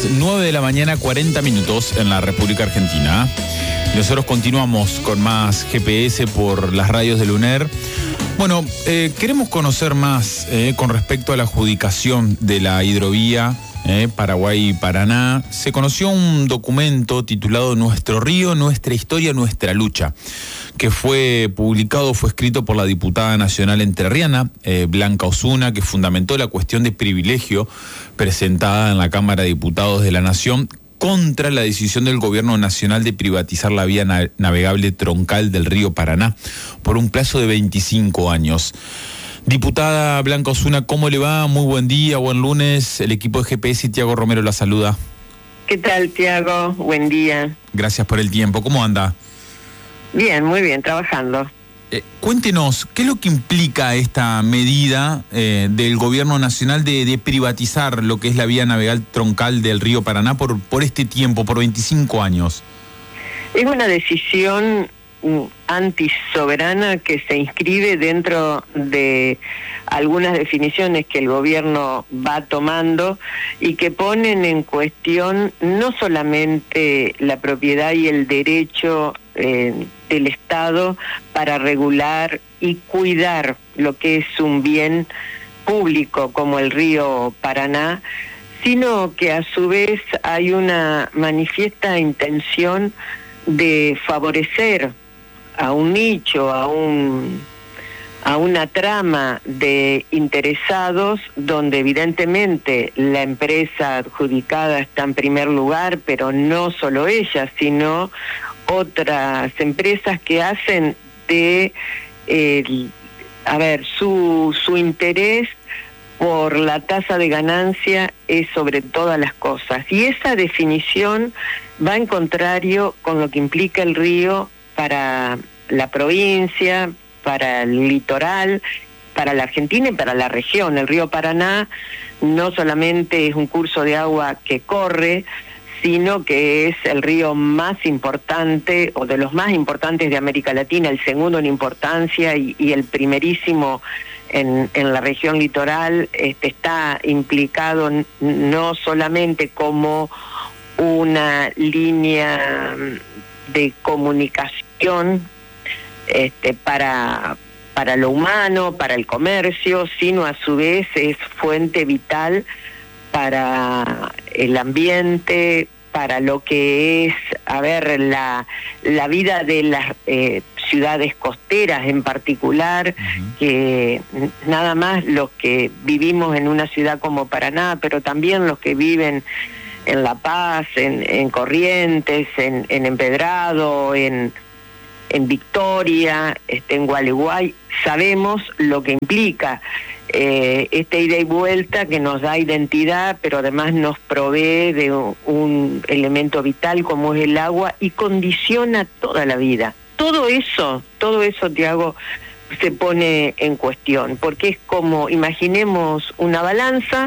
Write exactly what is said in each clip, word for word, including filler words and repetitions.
las nueve de la mañana, cuarenta minutos en la República Argentina. Nosotros continuamos con más G P S por las radios del UNER. Bueno, eh, queremos conocer más eh, con respecto a la adjudicación de la hidrovía eh, Paraguay-Paraná. Se conoció un documento titulado Nuestro Río, Nuestra Historia, Nuestra Lucha, que fue publicado, fue escrito por la diputada nacional entrerriana, eh, Blanca Osuna, que fundamentó la cuestión de privilegio presentada en la Cámara de Diputados de la Nación contra la decisión del gobierno nacional de privatizar la vía na- navegable troncal del río Paraná por un plazo de veinticinco años. Diputada Blanca Osuna, ¿cómo le va? Muy buen día, buen lunes. El equipo de G P S y Tiago Romero la saluda. ¿Qué tal, Tiago? Buen día. Gracias por el tiempo. ¿Cómo anda? Bien, muy bien, trabajando. Eh, cuéntenos, ¿qué es lo que implica esta medida eh, del gobierno nacional de, de privatizar lo que es la vía navegable troncal del río Paraná por, por este tiempo, por veinticinco años? Es una decisión antisoberana que se inscribe dentro de algunas definiciones que el gobierno va tomando y que ponen en cuestión no solamente la propiedad y el derecho eh, del Estado para regular y cuidar lo que es un bien público como el río Paraná, sino que a su vez hay una manifiesta intención de favorecer a un nicho, a un a una trama de interesados donde evidentemente la empresa adjudicada está en primer lugar, pero no solo ella, sino otras empresas que hacen de eh, a ver, su su interés por la tasa de ganancia es sobre todas las cosas. Y esa definición va en contrario con lo que implica el río para la provincia, para el litoral, para la Argentina y para la región. El río Paraná no solamente es un curso de agua que corre, sino que es el río más importante, o de los más importantes de América Latina, el segundo en importancia y, y el primerísimo en, en la región litoral. Este, está implicado no solamente como una línea de comunicación este, para, para lo humano, para el comercio, sino a su vez es fuente vital para el ambiente, para lo que es, a ver, la, la vida de las eh, ciudades costeras en particular, uh-huh. que nada más los que vivimos en una ciudad como Paraná, pero también los que viven en La Paz, en, en Corrientes, en, en Empedrado, en, en Victoria, este, en Gualeguay, sabemos lo que implica eh, esta ida y vuelta que nos da identidad, pero además nos provee de un, un elemento vital como es el agua y condiciona toda la vida. Todo eso, todo eso, Tiago, se pone en cuestión, porque es como, imaginemos una balanza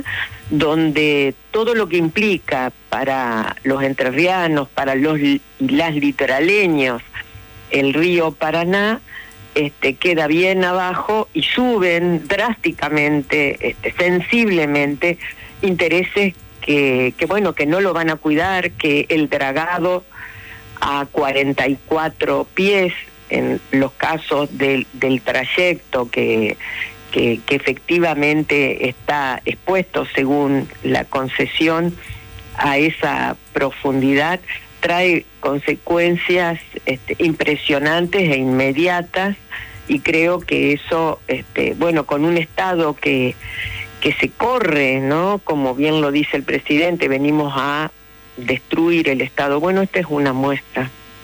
donde todo lo que implica para los entrerrianos, para los y las litoraleños, el río Paraná, este, queda bien abajo y suben drásticamente, este, sensiblemente, intereses que, que, bueno, que no lo van a cuidar, que el dragado a cuarenta y cuatro pies, en los casos del, del trayecto que, que, que efectivamente está expuesto según la concesión a esa profundidad, trae consecuencias este, impresionantes e inmediatas, y creo que eso, este, bueno, con un Estado que, que se corre, ¿no? Como bien lo dice el presidente, venimos a destruir el Estado. Bueno, esta es una muestra.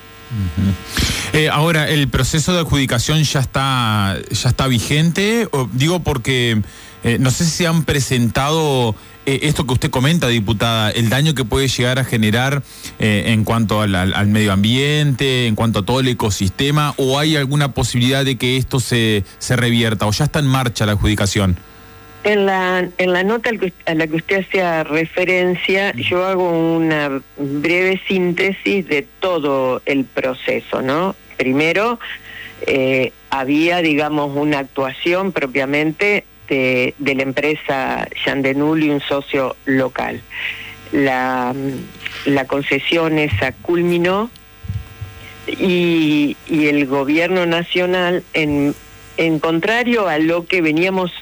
Uh-huh. Eh, ahora, ¿el proceso de adjudicación ya está, ya está vigente? O, digo porque eh, no sé si se han presentado eh, esto que usted comenta, diputada, el daño que puede llegar a generar eh, en cuanto al, al, al medio ambiente, en cuanto a todo el ecosistema, o hay alguna posibilidad de que esto se, se revierta, o ya está en marcha la adjudicación. En la, en la nota a la que usted hacía referencia, yo hago una breve síntesis de todo el proceso, ¿no? Primero, eh, había, digamos, una actuación propiamente de, de la empresa Yandenul y un socio local. la, la concesión esa culminó y, y el gobierno nacional, en, en contrario a lo que veníamos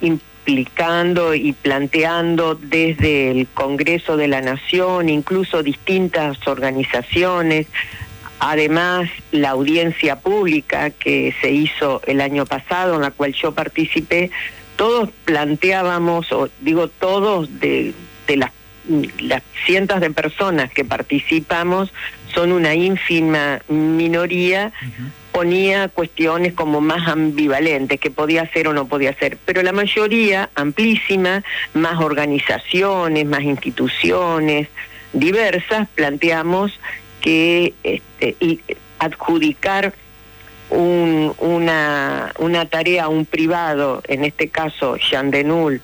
implicando y planteando desde el Congreso de la Nación, incluso distintas organizaciones, además la audiencia pública que se hizo el año pasado, en la cual yo participé, todos planteábamos, o digo todos, de, de las, las cientos de personas que participamos, son una ínfima minoría, uh-huh. ponía cuestiones como más ambivalentes, que podía ser o no podía ser, pero la mayoría, amplísima, más organizaciones, más instituciones diversas, planteamos que este, y adjudicar un, una, una tarea a un privado, en este caso Yandenul,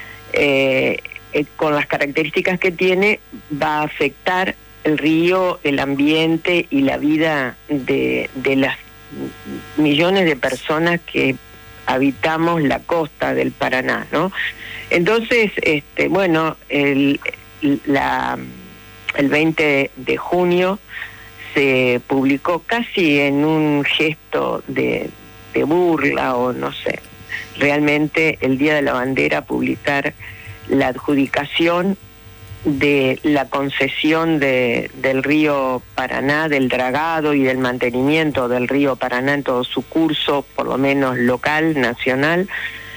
eh, eh, con las características que tiene, va a afectar el río, el ambiente y la vida de, de las millones de personas que habitamos la costa del Paraná, ¿no? Entonces, este, bueno, el, la, el veinte de junio se publicó casi en un gesto de, de burla o no sé, realmente el Día de la Bandera publicar la adjudicación de la concesión de, del río Paraná, del dragado y del mantenimiento del río Paraná en todo su curso, por lo menos local, nacional,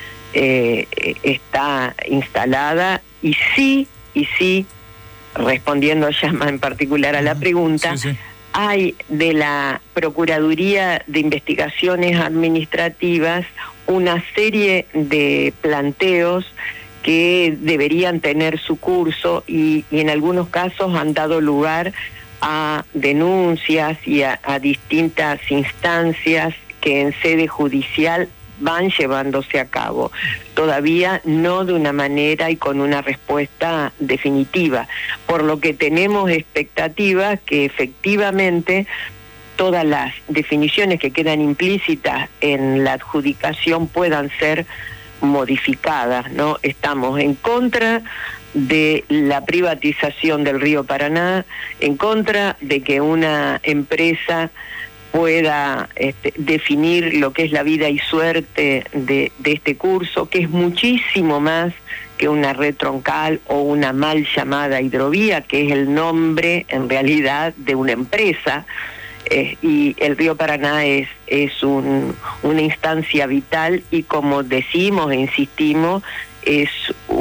eh, está instalada y sí, y sí, respondiendo ya más en particular a la pregunta, sí, sí. Hay de la Procuraduría de Investigaciones Administrativas una serie de planteos que deberían tener su curso y, y en algunos casos han dado lugar a denuncias y a, a distintas instancias que en sede judicial van llevándose a cabo, todavía no de una manera y con una respuesta definitiva, por lo que tenemos expectativas que efectivamente todas las definiciones que quedan implícitas en la adjudicación puedan ser modificadas, ¿no? Estamos en contra de la privatización del río Paraná, en contra de que una empresa pueda este, definir lo que es la vida y suerte de, de este curso, que es muchísimo más que una red troncal o una mal llamada hidrovía, que es el nombre en realidad de una empresa. Eh, y el río Paraná es, es un, una instancia vital y, como decimos e insistimos, es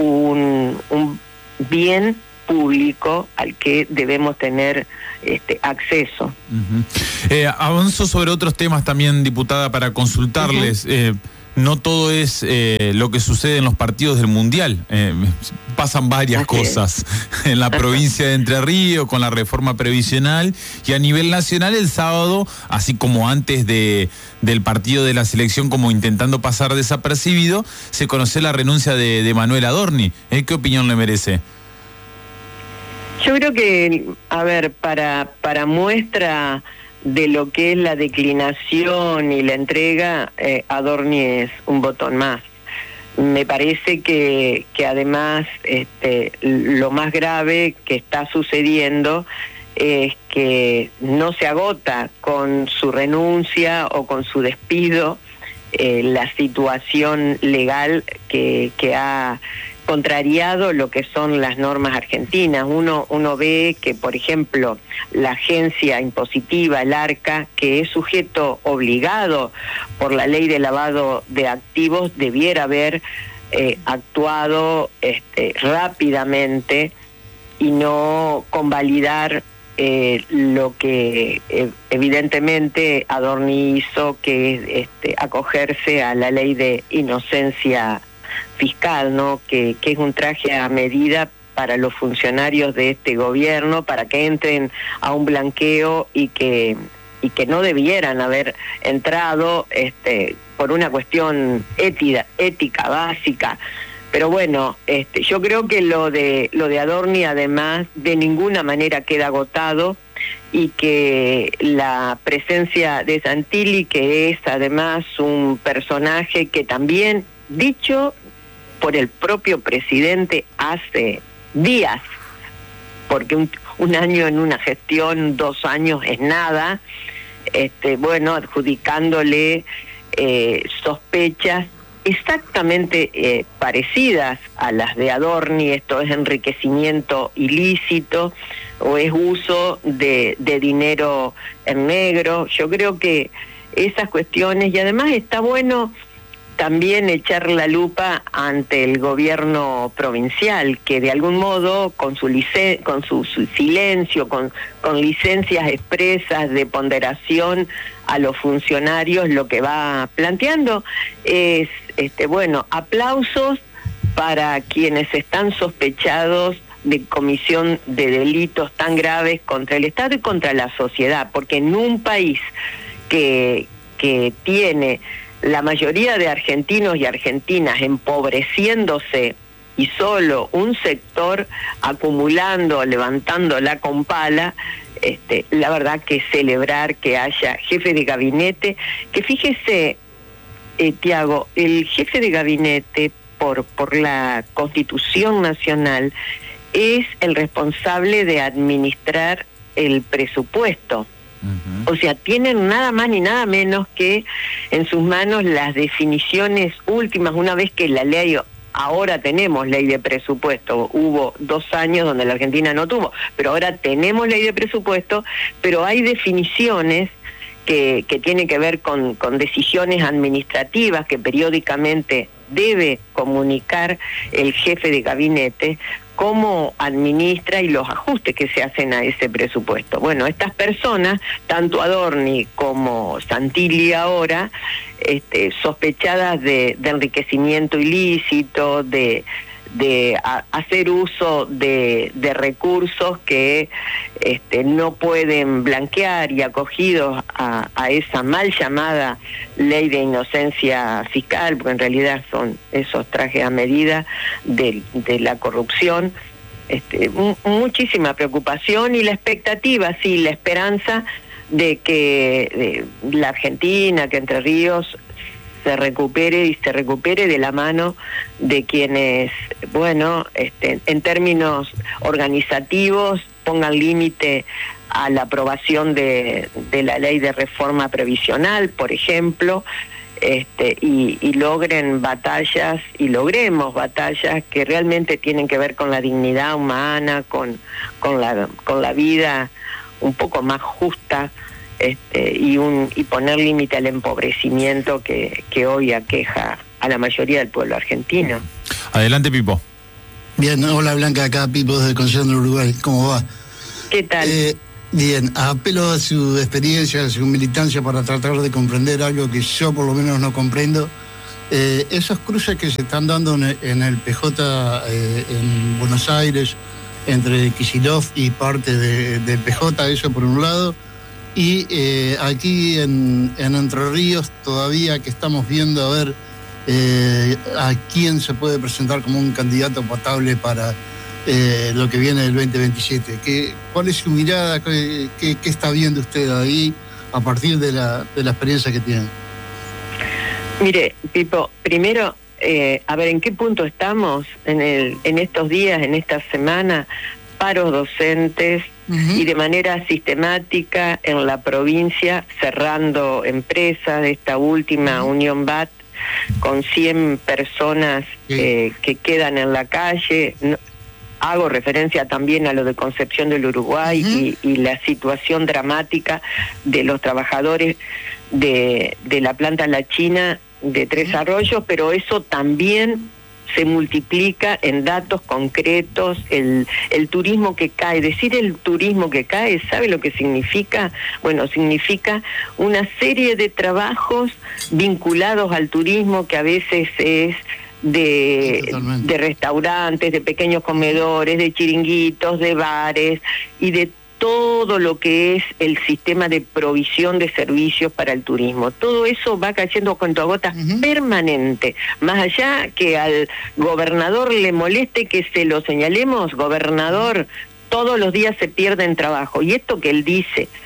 un, un bien público al que debemos tener este acceso. Uh-huh. eh, avanzo sobre otros temas también, diputada, para consultarles. Uh-huh. eh, no todo es eh, lo que sucede en los partidos del Mundial. Eh, pasan varias Así cosas es. en la provincia de Entre Ríos con la reforma previsional y a nivel nacional el sábado, así como antes de del partido de la selección, como intentando pasar desapercibido, se conoció la renuncia de, de Manuel Adorni. ¿Eh? ¿Qué opinión le merece? Yo creo que, a ver, para, para muestra de lo que es la declinación y la entrega, eh, Adorni es un botón más. Me parece que, que además este, lo más grave que está sucediendo es que no se agota con su renuncia o con su despido eh, la situación legal que, que ha contrariado lo que son las normas argentinas. Uno, uno ve que, por ejemplo, la agencia impositiva, el ARCA, que es sujeto obligado por la ley de lavado de activos, debiera haber eh, actuado este, rápidamente y no convalidar eh, lo que eh, evidentemente Adorni hizo, que es este, acogerse a la ley de inocencia fiscal, ¿no? Que, que es un traje a medida para los funcionarios de este gobierno, para que entren a un blanqueo y que y que no debieran haber entrado este por una cuestión ética, ética básica. Pero bueno, este yo creo que lo de lo de Adorni además de ninguna manera queda agotado, y que la presencia de Santilli, que es además un personaje que también, dicho por el propio presidente hace días, porque un, un año en una gestión, dos años es nada, este, bueno, adjudicándole eh, sospechas exactamente eh, parecidas a las de Adorni. Esto es enriquecimiento ilícito o es uso de, de dinero en negro. Yo creo que esas cuestiones, y además está bueno también echar la lupa ante el gobierno provincial, que de algún modo con su licen- con su, su silencio, con, con licencias expresas de ponderación a los funcionarios, lo que va planteando es, este, bueno, aplausos para quienes están sospechados de comisión de delitos tan graves contra el Estado y contra la sociedad, porque en un país que, que tiene la mayoría de argentinos y argentinas empobreciéndose y solo un sector acumulando, levantándola con pala, este, la verdad que celebrar que haya jefe de gabinete, que fíjese, eh, Tiago, el jefe de gabinete por, por la Constitución Nacional es el responsable de administrar el presupuesto. Uh-huh. O sea, tienen nada más ni nada menos que en sus manos las definiciones últimas, una vez que la ley, ahora tenemos ley de presupuesto, hubo dos años donde la Argentina no tuvo, pero ahora tenemos ley de presupuesto, pero hay definiciones que, que tienen que ver con, con decisiones administrativas que periódicamente debe comunicar el jefe de gabinete, cómo administra y los ajustes que se hacen a ese presupuesto. Bueno, estas personas, tanto Adorni como Santilli ahora, este, sospechadas de, de enriquecimiento ilícito, de, de a, hacer uso de, de recursos que este, no pueden blanquear, y acogidos a, a esa mal llamada ley de inocencia fiscal, porque en realidad son esos trajes a medida de, de la corrupción. Este, m- muchísima preocupación y la expectativa, sí, la esperanza de que de la Argentina, que Entre Ríos se recupere y se recupere de la mano de quienes, bueno, este, en términos organizativos pongan límite a la aprobación de, de la ley de reforma previsional, por ejemplo, este, y, y logren batallas, y logremos batallas que realmente tienen que ver con la dignidad humana, con, con, la, con la vida un poco más justa, este, y, un, y poner límite al empobrecimiento que, que hoy aqueja a la mayoría del pueblo argentino. Adelante, Pipo. Bien, hola Blanca, acá Pipo desde el Consejo del Uruguay, ¿cómo va? ¿Qué tal? Eh, bien, apelo a su experiencia, a su militancia para tratar de comprender algo que yo por lo menos no comprendo. Eh, esos cruces que se están dando en el, en el P J eh, en Buenos Aires, entre Kicillof y parte de, del P J, eso por un lado, y eh, aquí en, en Entre Ríos todavía que estamos viendo a ver eh, a quién se puede presentar como un candidato potable para eh, lo que viene del veinte veintisiete. ¿Qué, ¿Cuál es su mirada? ¿Qué, qué, qué está viendo usted ahí a partir de la, de la experiencia que tiene? Mire, Pipo, primero, eh, a ver, ¿en qué punto estamos en, el, en estos días, en esta semana? Paros docentes, uh-huh. y de manera sistemática en la provincia, cerrando empresas, esta última uh-huh. Unión B A T, con cien personas sí. eh, que quedan en la calle. No, hago referencia también a lo de Concepción del Uruguay uh-huh. y, y la situación dramática de los trabajadores de, de la planta La China de Tres uh-huh. Arroyos, pero eso también se multiplica en datos concretos, el, el turismo que cae. Decir el turismo que cae, ¿sabe lo que significa? Bueno, significa una serie de trabajos vinculados al turismo que a veces es de, sí, de restaurantes, de pequeños comedores, de chiringuitos, de bares y de todo lo que es el sistema de provisión de servicios para el turismo. Todo eso va cayendo con cuentagotas uh-huh. permanente. Más allá que al gobernador le moleste que se lo señalemos, gobernador, todos los días se pierde en trabajo. Y esto que él dice,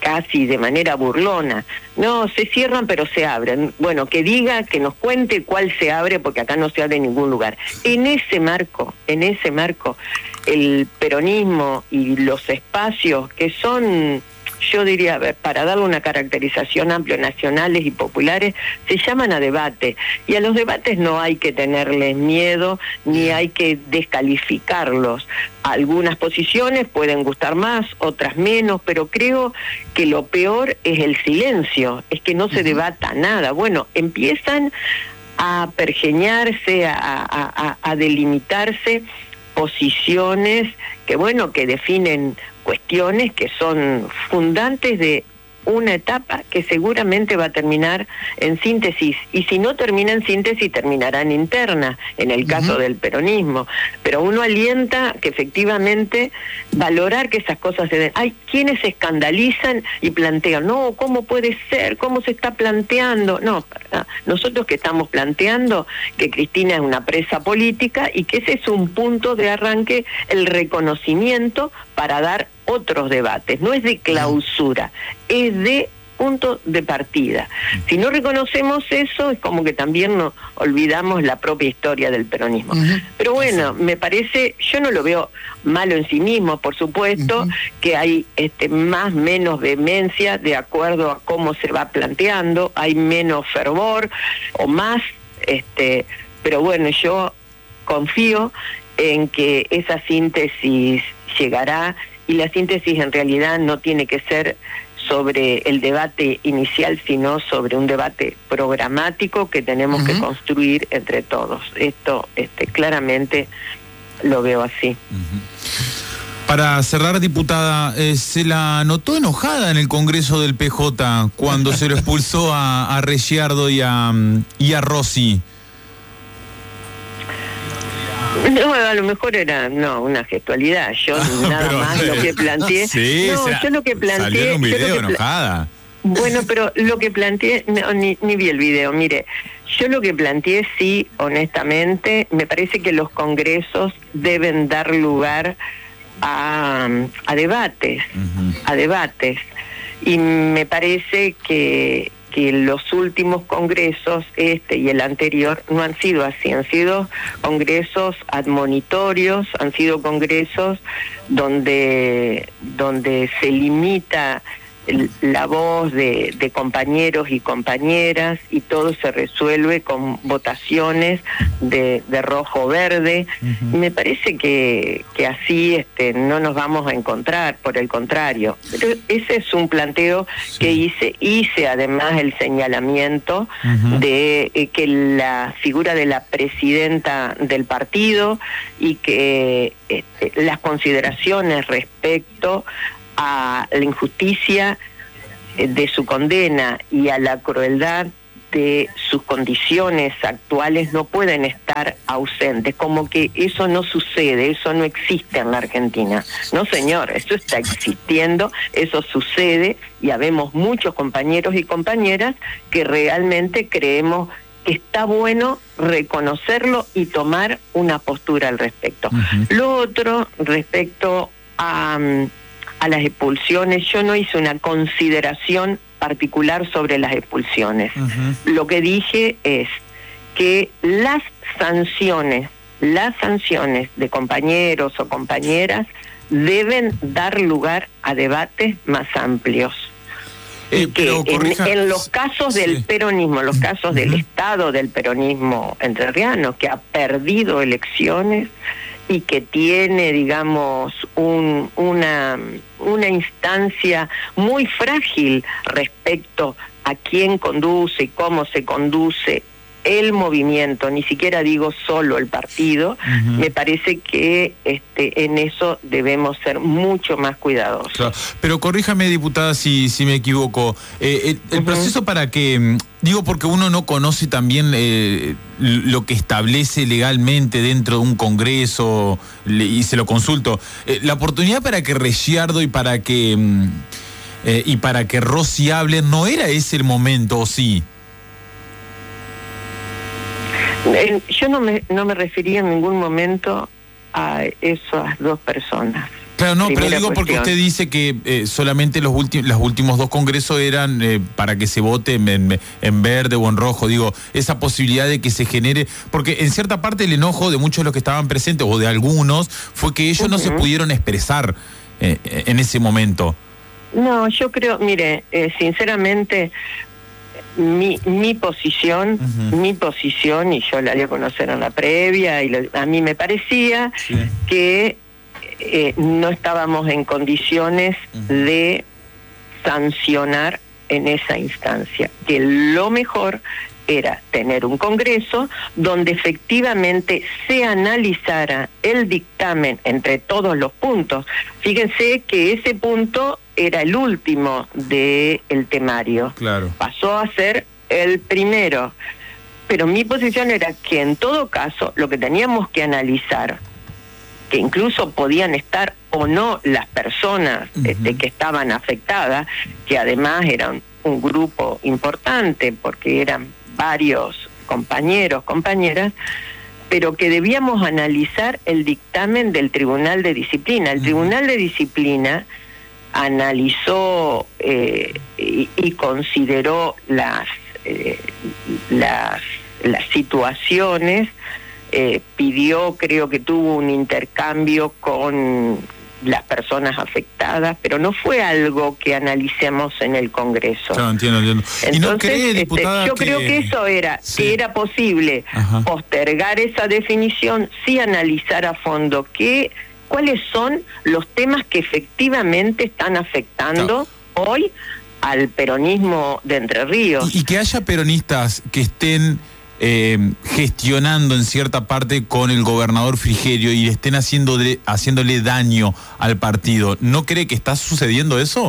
casi de manera burlona. No, se cierran pero se abren. Bueno, que diga, que nos cuente cuál se abre, porque acá no se abre en ningún lugar. En ese marco, en ese marco, el peronismo y los espacios que son, yo diría, a ver, para darle una caracterización amplia, nacionales y populares, se llaman a debate. Y a los debates no hay que tenerles miedo, ni hay que descalificarlos. Algunas posiciones pueden gustar más, otras menos, pero creo que lo peor es el silencio, es que no se debata nada. Bueno, empiezan a pergeñarse, a, a, a, a delimitarse posiciones que, bueno, que definen cuestiones que son fundantes de una etapa que seguramente va a terminar en síntesis, y si no termina en síntesis, terminará en interna, en el caso uh-huh. del peronismo. Pero uno alienta que efectivamente valorar que esas cosas se den. Hay quienes se escandalizan y plantean, no, ¿cómo puede ser? ¿Cómo se está planteando? No, nosotros que estamos planteando que Cristina es una presa política y que ese es un punto de arranque, el reconocimiento para dar otros debates. No es de clausura, es de punto de partida. Si no reconocemos eso, es como que también nos olvidamos la propia historia del peronismo. Uh-huh. Pero bueno, me parece, yo no lo veo malo en sí mismo, por supuesto, uh-huh. que hay este, más menos vehemencia de acuerdo a cómo se va planteando, hay menos fervor o más, este, pero bueno, yo confío en que esa síntesis llegará, y la síntesis en realidad no tiene que ser sobre el debate inicial, sino sobre un debate programático que tenemos uh-huh. que construir entre todos. Esto este, claramente lo veo así. Uh-huh. Para cerrar, diputada, eh, se la notó enojada en el Congreso del P J cuando se lo expulsó a, a Ricciardo y a, y a Rossi. No, a lo mejor era no una gestualidad. Yo nada pero, más lo que planteé. Sí, no, sea, yo lo que planteé. Salió en un video yo lo que enojada. Bueno, pero lo que planteé, no, ni, ni vi el video. Mire, yo lo que planteé, sí, honestamente, me parece que los congresos deben dar lugar a, a debates, uh-huh. a debates. Y me parece que que los últimos congresos, este y el anterior, no han sido así, han sido congresos admonitorios, han sido congresos donde, donde se limita el, la voz de, de compañeros y compañeras, y todo se resuelve con votaciones de, de rojo-verde. Uh-huh. Me parece que, que así este, no nos vamos a encontrar, por el contrario. Pero ese es un planteo sí. que hice, hice además el señalamiento uh-huh. de eh, que la figura de la presidenta del partido y que este, las consideraciones respecto a la injusticia de su condena y a la crueldad de sus condiciones actuales no pueden estar ausentes, como que eso no sucede, eso no existe en la Argentina. No, señor, eso está existiendo, eso sucede, y habemos muchos compañeros y compañeras que realmente creemos que está bueno reconocerlo y tomar una postura al respecto. Uh-huh. Lo otro, respecto a... a las expulsiones, yo no hice una consideración particular sobre las expulsiones. Uh-huh. Lo que dije es que las sanciones, las sanciones de compañeros o compañeras deben dar lugar a debates más amplios. Eh, y que en, en los casos sí. del peronismo, los casos uh-huh. del Estado del peronismo entrerriano, que ha perdido elecciones y que tiene, digamos, un, una, una instancia muy frágil respecto a quién conduce y cómo se conduce el movimiento, ni siquiera digo solo el partido, uh-huh. me parece que este, en eso debemos ser mucho más cuidadosos. Claro. Pero corríjame, diputada, si, si me equivoco. Eh, el, el uh-huh. proceso para que, digo porque uno no conoce también eh, lo que establece legalmente dentro de un congreso, le, y se lo consulto, eh, la oportunidad para que Ricciardo y para que, eh, y para que Rossi hablen, ¿no era ese el momento, o sí? Yo no me, no me refería en ningún momento a esas dos personas. Claro, no, Primera pero digo porque cuestión. usted dice que eh, solamente los, ulti- los últimos dos congresos eran eh, para que se vote en, en, en verde o en rojo. Digo, esa posibilidad de que se genere, porque en cierta parte el enojo de muchos de los que estaban presentes, o de algunos, fue que ellos uh-huh. no se pudieron expresar eh, en ese momento. No, yo creo, mire, eh, sinceramente, mi, mi posición, uh-huh. mi posición, y yo la di a conocer en la previa, y lo, a mí me parecía sí. que eh, no estábamos en condiciones uh-huh. de sancionar en esa instancia, que lo mejor era tener un congreso donde efectivamente se analizara el dictamen entre todos los puntos. Fíjense que ese punto era el último del temario. Claro. Pasó a ser el primero. Pero mi posición era que en todo caso lo que teníamos que analizar, que incluso podían estar o no las personas uh-huh. este, que estaban afectadas, que además eran un grupo importante porque eran varios compañeros, compañeras, pero que debíamos analizar el dictamen del Tribunal de Disciplina. El Tribunal de Disciplina analizó eh, y, y consideró las, eh, las, las situaciones, eh, pidió, creo que tuvo un intercambio con las personas afectadas, pero no fue algo que analicemos en el Congreso. Claro, entiendo, entiendo. Entonces, ¿Y no cree, diputada, este, yo que... creo que eso era, sí. que era posible Ajá. postergar esa definición, sí analizar a fondo qué, cuáles son los temas que efectivamente están afectando no. hoy al peronismo de Entre Ríos. Y, y que haya peronistas que estén Eh, gestionando en cierta parte con el gobernador Frigerio y estén haciendo de, haciéndole daño al partido. ¿No cree que está sucediendo eso?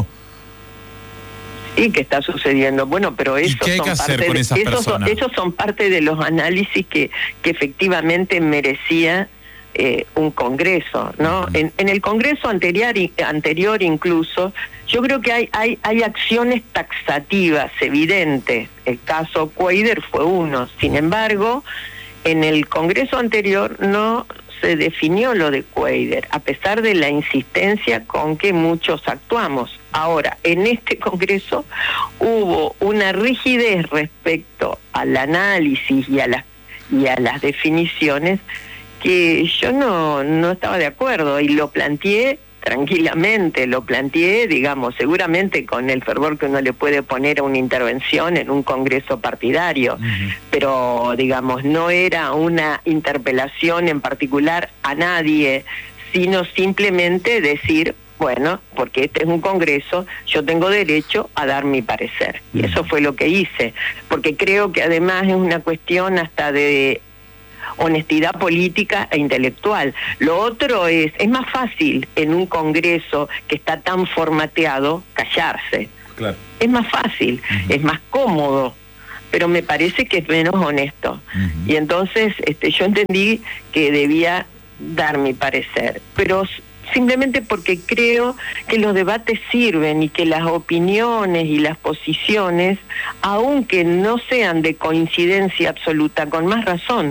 Sí, que está sucediendo. Bueno, pero eso ¿Y qué hay que hacer con esas esos personas? Son, esos son parte de los análisis que, que efectivamente merecía eh, un congreso, ¿no? Uh-huh. En, en el congreso anterior, anterior incluso, yo creo que hay, hay, hay acciones taxativas evidentes. El caso Cuader fue uno. Sin embargo, en el congreso anterior no se definió lo de Cuader, a pesar de la insistencia con que muchos actuamos. Ahora, en este congreso hubo una rigidez respecto al análisis y a las, y a las definiciones que yo no, no estaba de acuerdo, y lo planteé tranquilamente, lo planteé, digamos, seguramente con el fervor que uno le puede poner a una intervención en un congreso partidario, uh-huh. pero, digamos, no era una interpelación en particular a nadie, sino simplemente decir, bueno, porque este es un congreso, yo tengo derecho a dar mi parecer. Uh-huh. Y eso fue lo que hice, porque creo que además es una cuestión hasta de honestidad política e intelectual. Lo otro es, es más fácil en un congreso que está tan formateado callarse. Claro. Es más fácil, uh-huh. es más cómodo, pero me parece que es menos honesto. Uh-huh. Y entonces este, yo entendí que debía dar mi parecer, pero simplemente porque creo que los debates sirven y que las opiniones y las posiciones, aunque no sean de coincidencia absoluta, con más razón,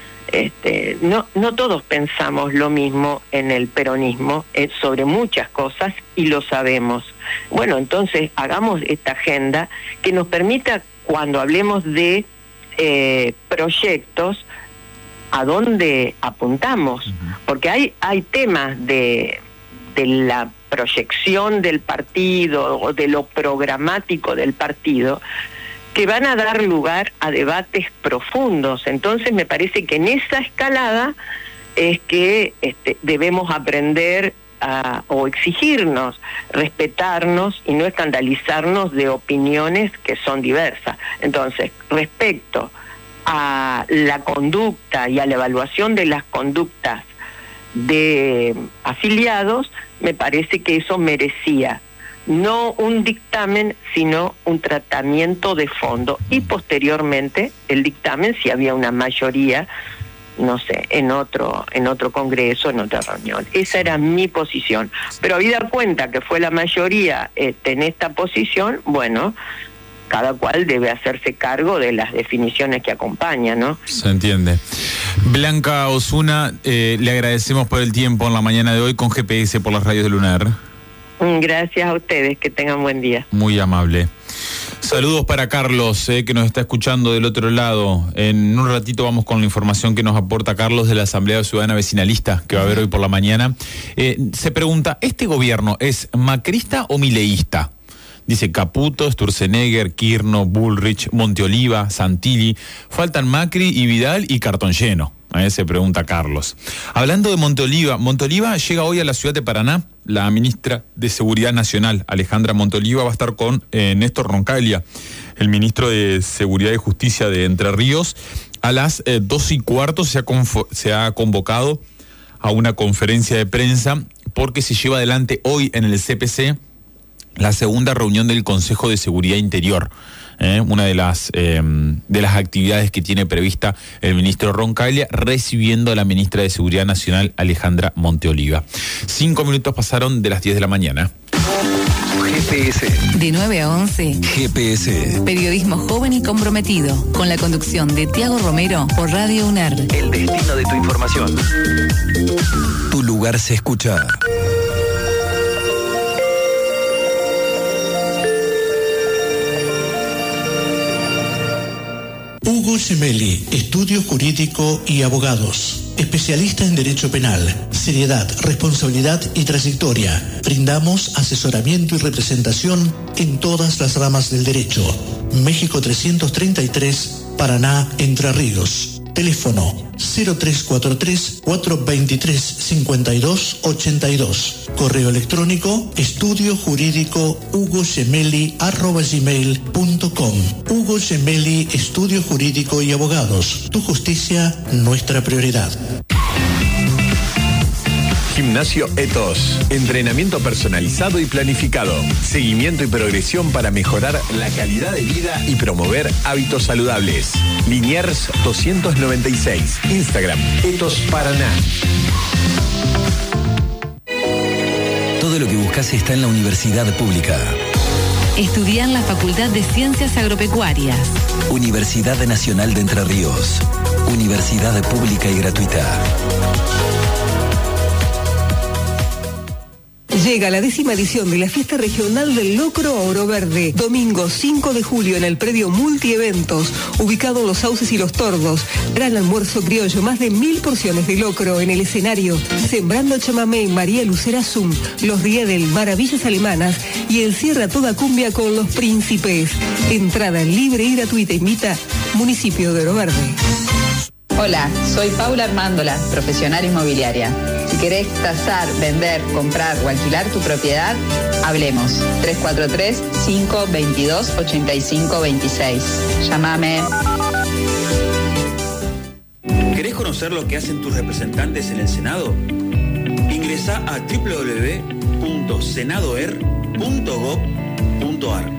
Este, no, no todos pensamos lo mismo en el peronismo eh, sobre muchas cosas y lo sabemos. Bueno, entonces hagamos esta agenda que nos permita, cuando hablemos de eh, proyectos, a dónde apuntamos, uh-huh. porque hay, hay temas de, de la proyección del partido o de lo programático del partido que van a dar lugar a debates profundos. Entonces me parece que en esa escalada es que este, debemos aprender a, o exigirnos, respetarnos y no escandalizarnos de opiniones que son diversas. Entonces, respecto a la conducta y a la evaluación de las conductas de afiliados, me parece que eso merecía no un dictamen, sino un tratamiento de fondo, y posteriormente el dictamen, si había una mayoría, no sé, en otro en otro congreso, en otra reunión. Esa era mi posición. Pero habida cuenta que fue la mayoría este, en esta posición, bueno, cada cual debe hacerse cargo de las definiciones que acompañan, ¿no? Se entiende. Blanca Osuna, eh, le agradecemos por el tiempo en la mañana de hoy con G P S por las radios del Lunar. Gracias a ustedes, que tengan buen día. Muy amable. Saludos para Carlos, eh, que nos está escuchando del otro lado. En un ratito vamos con la información que nos aporta Carlos de la Asamblea Ciudadana Vecinalista, que va a haber hoy por la mañana. Eh, se pregunta, ¿este gobierno es macrista o mileísta? Dice Caputo, Sturzenegger, Kirchner, Bullrich, Monteoliva, Santilli. Faltan Macri y Vidal y cartón lleno. A se pregunta Carlos. Hablando de Monteoliva, Monteoliva llega hoy a la ciudad de Paraná. La ministra de Seguridad Nacional, Alejandra Monteoliva, va a estar con eh, Néstor Roncaglia, el ministro de Seguridad y Justicia de Entre Ríos. A las eh, dos y cuarto se ha, se ha convocado a una conferencia de prensa porque se lleva adelante hoy en el C P C la segunda reunión del Consejo de Seguridad Interior. Eh, una de las eh, de las actividades que tiene prevista el ministro Roncaglia, recibiendo a la ministra de Seguridad Nacional, Alejandra Monteoliva. Cinco minutos pasaron de las diez de la mañana. G P S. De nueve a once. G P S. Periodismo joven y comprometido. Con la conducción de Tiago Romero por Radio UNER. El destino de tu información. Tu lugar se escucha. Hugo Gemelli, Estudio Jurídico y Abogados. Especialista en Derecho Penal, seriedad, responsabilidad y trayectoria. Brindamos asesoramiento y representación en todas las ramas del derecho. México trescientos treinta y tres, Paraná, Entre Ríos. Teléfono cero tres cuatro tres, cuatro dos tres, cinco dos ocho dos. Correo electrónico estudio jurídico hugo gemelli arroba gmail punto com. Hugo Gemelli, Estudio Jurídico y Abogados. Tu justicia, nuestra prioridad. Gimnasio Etos. Entrenamiento personalizado y planificado. Seguimiento y progresión para mejorar la calidad de vida y promover hábitos saludables. Liniers doscientos noventa y seis. Instagram Etos Paraná. Todo lo que buscas está en la Universidad Pública. Estudia en la Facultad de Ciencias Agropecuarias. Universidad Nacional de Entre Ríos. Universidad pública y gratuita. Llega la décima edición de la Fiesta Regional del Locro a Oro Verde. Domingo cinco de julio en el predio Multieventos, ubicado en Los Sauces y Los Tordos. Gran almuerzo criollo, más de mil porciones de locro en el escenario. Sembrando chamamé, María Lucera Zum, Los Riedel, Maravillas Alemanas y encierra toda cumbia con Los Príncipes. Entrada libre y gratuita. Invita Municipio de Oro Verde. Hola, soy Paula Armándola, profesional inmobiliaria. Si querés tasar, vender, comprar o alquilar tu propiedad, hablemos. tres cuatro tres, cinco dos dos, ocho cinco dos seis. Llámame. ¿Querés conocer lo que hacen tus representantes en el Senado? Ingresá a doble u doble u doble u punto senadoer punto gob punto ar.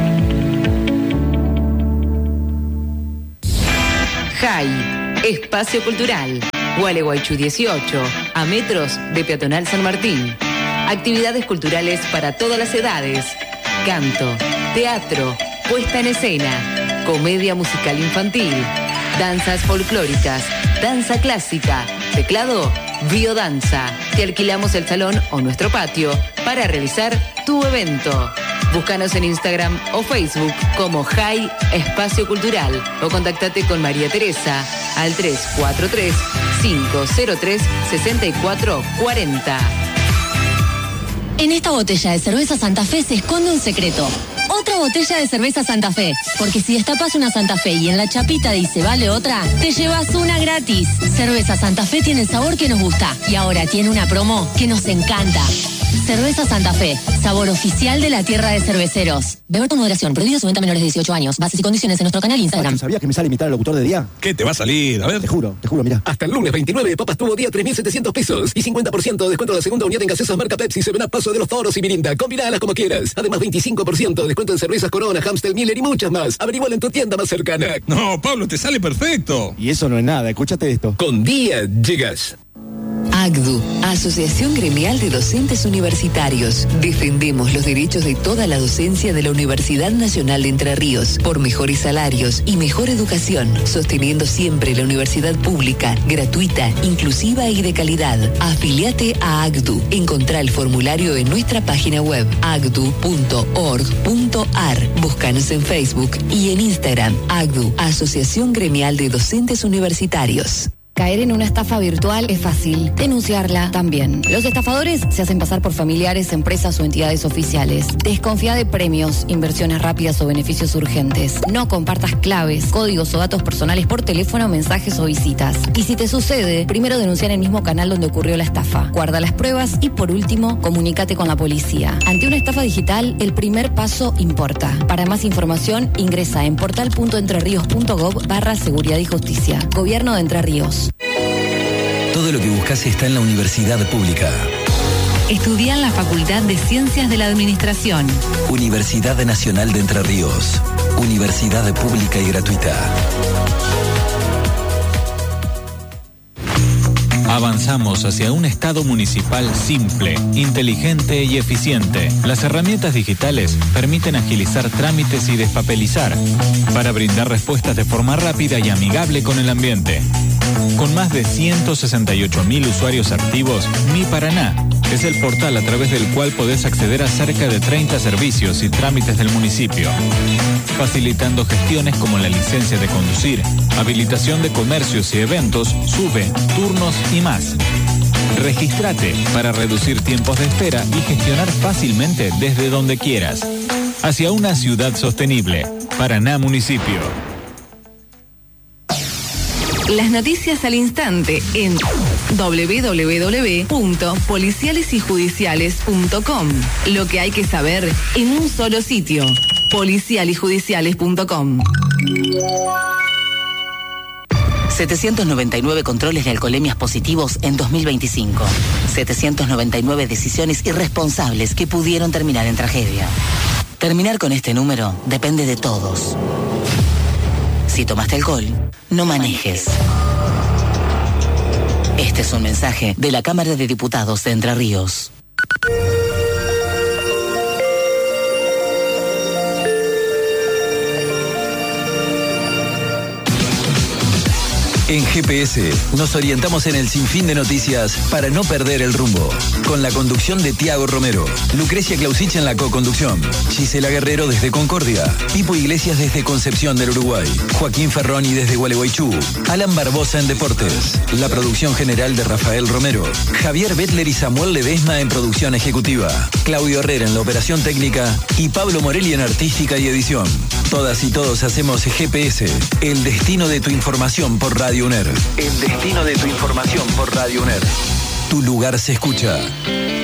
J A I, Espacio Cultural. Gualeguaychú dieciocho, a metros de Peatonal San Martín. Actividades culturales para todas las edades. Canto, teatro, puesta en escena, comedia musical infantil, danzas folclóricas, danza clásica, teclado, biodanza. Te alquilamos el salón o nuestro patio para realizar tu evento. Búscanos en Instagram o Facebook como J A I Espacio Cultural o contactate con María Teresa al tres cuatro tres, cinco cero tres, seis cuatro cuatro cero. En esta botella de cerveza Santa Fe se esconde un secreto. Otra botella de cerveza Santa Fe. Porque si destapas una Santa Fe y en la chapita dice vale otra, te llevas una gratis. Cerveza Santa Fe tiene el sabor que nos gusta. Y ahora tiene una promo que nos encanta. Cerveza Santa Fe, sabor oficial de la tierra de cerveceros. Beber con moderación, prohibido su venta a menores de dieciocho años. Bases y condiciones en nuestro canal Instagram. ¿Sabías que me sale imitar al locutor de día? ¿Qué te va a salir? A ver. Te juro, te juro, mira. Hasta el lunes veintinueve, Papas Tuvo Día tres mil setecientos pesos. Y cincuenta por ciento de descuento de la segunda unidad en gaseosas marca Pepsi, Seven Up, Paso de los Toros y Mirinda. Combinalas como quieras. Además, veinticinco por ciento de descuento en cervezas Corona, Amstel, Miller y muchas más. Averiguala en tu tienda más cercana. No, Pablo, te sale perfecto. Y eso no es nada, escúchate esto. Con Día llegas. A C D U, Asociación Gremial de Docentes Universitarios. Defendemos los derechos de toda la docencia de la Universidad Nacional de Entre Ríos por mejores salarios y mejor educación, sosteniendo siempre la universidad pública, gratuita, inclusiva y de calidad. Afiliate a A C D U. Encontrá el formulario en nuestra página web a c d u punto org punto a r. Búscanos en Facebook y en Instagram. A C D U, Asociación Gremial de Docentes Universitarios. Caer en una estafa virtual es fácil, denunciarla también. Los estafadores se hacen pasar por familiares, empresas o entidades oficiales. Desconfía de premios, inversiones rápidas o beneficios urgentes. No compartas claves, códigos o datos personales por teléfono, mensajes o visitas. Y si te sucede, primero denuncia en el mismo canal donde ocurrió la estafa. Guarda las pruebas y, por último, comunícate con la policía. Ante una estafa digital, el primer paso importa. Para más información, ingresa en portal punto entrerríos punto gob barra seguridad y justicia. Gobierno de Entre Ríos. Todo lo que buscas está en la universidad pública. Estudia en la Facultad de Ciencias de la Administración. Universidad Nacional de Entre Ríos. Universidad pública y gratuita. Avanzamos hacia un Estado municipal simple, inteligente y eficiente. Las herramientas digitales permiten agilizar trámites y despapelizar para brindar respuestas de forma rápida y amigable con el ambiente. Con más de ciento sesenta y ocho mil usuarios activos, Mi Paraná es el portal a través del cual podés acceder a cerca de treinta servicios y trámites del municipio, facilitando gestiones como la licencia de conducir, habilitación de comercios y eventos, sube, turnos y más. Regístrate para reducir tiempos de espera y gestionar fácilmente desde donde quieras. Hacia una ciudad sostenible. Paraná Municipio. Las noticias al instante en doble u doble u doble u punto policiales y judiciales punto com. Lo que hay que saber en un solo sitio. policial y judiciales punto com. setecientos noventa y nueve controles de alcoholemias positivos en dos mil veinticinco. setecientos noventa y nueve decisiones irresponsables que pudieron terminar en tragedia. Terminar con este número depende de todos. Si tomaste alcohol, no manejes. Este es un mensaje de la Cámara de Diputados de Entre Ríos. En G P S nos orientamos en el sinfín de noticias para no perder el rumbo. Con la conducción de Tiago Romero, Lucrecia Clausich en la co-conducción, Gisela Guerrero desde Concordia, Pipo Iglesias desde Concepción del Uruguay, Joaquín Ferroni desde Gualeguaychú, Alan Barbosa en Deportes, la producción general de Rafael Romero, Javier Bettler y Samuel Ledesma en producción ejecutiva, Claudio Herrera en la operación técnica y Pablo Morelli en artística y edición. Todas y todos hacemos G P S, el destino de tu información por Radio U N E R. El destino de tu información por Radio U N E R. Tu lugar se escucha.